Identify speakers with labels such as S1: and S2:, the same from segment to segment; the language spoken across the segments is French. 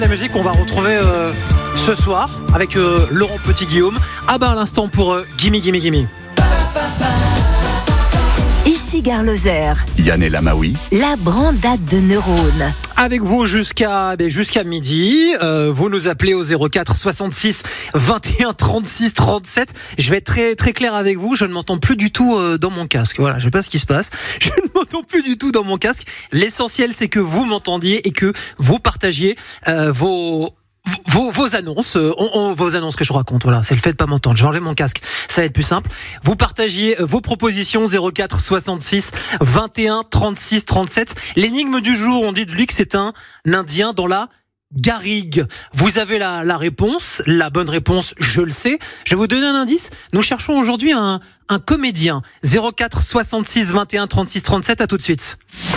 S1: La musique qu'on va retrouver ce soir avec Laurent Petit-Guillaume. À l'instant pour Gimme Gimme Gimme.
S2: Ici Gare Lozère.
S3: Yann El Amaoui.
S2: La brandade de neurones.
S1: Avec vous jusqu'à midi. Vous nous appelez au 04 66 21 36 37. Je vais être très très clair avec vous. Je ne m'entends plus du tout dans mon casque. Voilà, je sais pas ce qui se passe. Je ne m'entends plus du tout dans mon casque. L'essentiel, c'est que vous m'entendiez et que vous partagiez vos annonces, vos annonces que je raconte. Voilà, c'est le fait de pas m'entendre. J'ai enlevé mon casque, ça va être plus simple. Vous partagiez vos propositions 04 66 21 36 37. L'énigme du jour, on dit de lui que c'est un Indien dans la garrigue. Vous avez la réponse, la bonne réponse, je le sais. Je vais vous donner un indice. Nous cherchons aujourd'hui un comédien. 04 66 21 36 37. À tout de suite.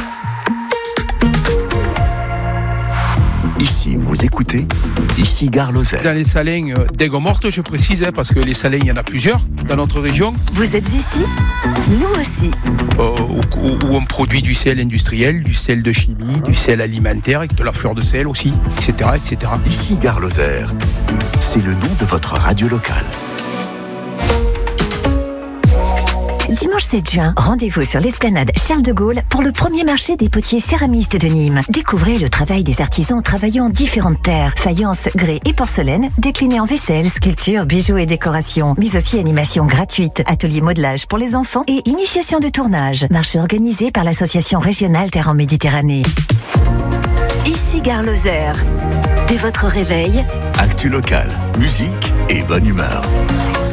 S3: Ici, vous écoutez, ici Gare Lozère.
S4: Dans les salins d'Aigues Mortes, je précise, parce que les salins, il y en a plusieurs dans notre région.
S2: Vous êtes ici ? Nous aussi.
S4: Où on produit du sel industriel, du sel de chimie, du sel alimentaire, avec de la fleur de sel aussi, etc. etc.
S3: Ici Gare Lozère, c'est le nom de votre radio locale.
S2: Dimanche 7 juin, rendez-vous sur l'esplanade Charles de Gaulle pour le premier marché des potiers céramistes de Nîmes. Découvrez le travail des artisans travaillant en différentes terres, faïence, grès et porcelaine, déclinés en vaisselle, sculpture, bijoux et décoration, mais aussi animation gratuite, atelier modelage pour les enfants et initiation de tournage. Marché organisé par l'association régionale Terre en Méditerranée. Ici Gare Lozère. Dès votre réveil,
S3: Actu locale, musique et bonne humeur.